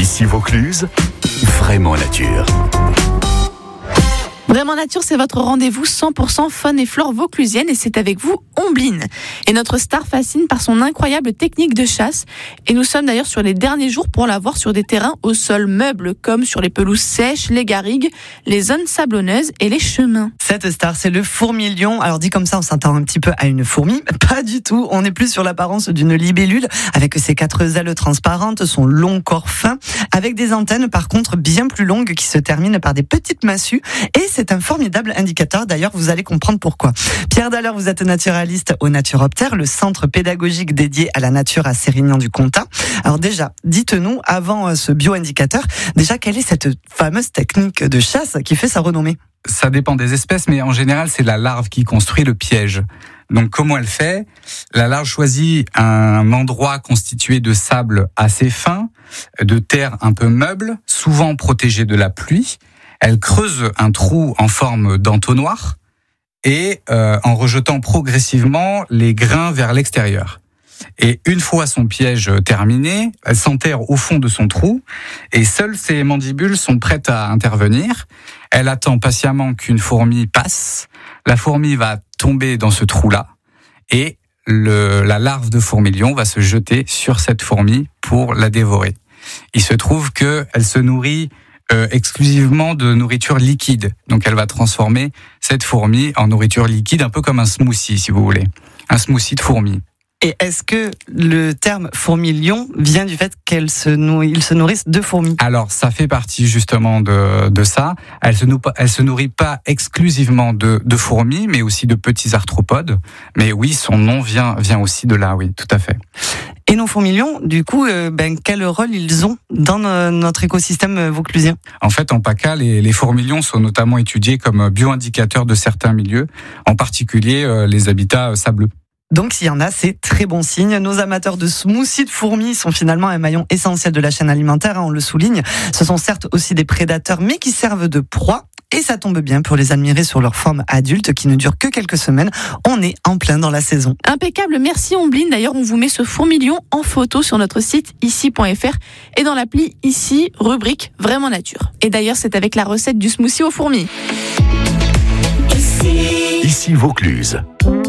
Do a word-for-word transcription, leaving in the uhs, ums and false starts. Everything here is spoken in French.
Ici Vaucluse, vraiment nature. Vraiment Nature, c'est votre rendez-vous cent pour cent faune et flore vauclusienne et c'est avec vous, Ombline. Et notre star fascine par son incroyable technique de chasse. Et nous sommes d'ailleurs sur les derniers jours pour la voir sur des terrains au sol meuble, comme sur les pelouses sèches, les garrigues, les zones sablonneuses et les chemins. Cette star, c'est le fourmilion. Alors dit comme ça, on s'attend un petit peu à une fourmi. Pas du tout. On est plus sur l'apparence d'une libellule, avec ses quatre ailes transparentes, son long corps fin, avec des antennes par contre bien plus longues qui se terminent par des petites massues. Et c'est un formidable indicateur. D'ailleurs, vous allez comprendre pourquoi. Pierre Daller, vous êtes naturaliste au Naturoptère, le centre pédagogique dédié à la nature à Sérignan-du-Comtat. Alors déjà, dites-nous, avant ce bio-indicateur, déjà, quelle est cette fameuse technique de chasse qui fait sa renommée ? Ça dépend des espèces, mais en général, c'est la larve qui construit le piège. Donc, comment elle fait ? La larve choisit un endroit constitué de sable assez fin, de terre un peu meuble, souvent protégé de la pluie. Elle creuse un trou en forme d'entonnoir et euh, en rejetant progressivement les grains vers l'extérieur. Et une fois son piège terminé, elle s'enterre au fond de son trou et seules ses mandibules sont prêtes à intervenir. Elle attend patiemment qu'une fourmi passe. La fourmi va tomber dans ce trou-là et le, la larve de fourmilion va se jeter sur cette fourmi pour la dévorer. Il se trouve qu'elle se nourrit Euh, exclusivement de nourriture liquide. Donc elle va transformer cette fourmi en nourriture liquide, un peu comme un smoothie, si vous voulez. Un smoothie de fourmis. Et est-ce que le terme fourmilion vient du fait qu'elles se nourrissent, se nourrissent de fourmis ? Alors, ça fait partie justement de, de ça. Elle se, nourrit, elle se nourrit pas exclusivement de, de fourmis, mais aussi de petits arthropodes. Mais oui, son nom vient, vient aussi de là, oui, tout à fait. Et nos fourmilions, du coup, euh, ben, quel rôle ils ont dans no- notre écosystème vauclusien ? En fait, en PACA, les, les fourmilions sont notamment étudiés comme bioindicateurs de certains milieux, en particulier euh, les habitats sableux. Donc s'il y en a, c'est très bon signe. Nos amateurs de smoothies de fourmis sont finalement un maillon essentiel de la chaîne alimentaire, hein, on le souligne. Ce sont certes aussi des prédateurs, mais qui servent de proie. Et ça tombe bien pour les admirer sur leur forme adulte qui ne dure que quelques semaines. On est en plein dans la saison. Impeccable, merci Ombline. D'ailleurs, on vous met ce fourmilion en photo sur notre site ici point f r et dans l'appli Ici, rubrique Vraiment Nature. Et d'ailleurs, c'est avec la recette du smoothie aux fourmis. Ici Vaucluse.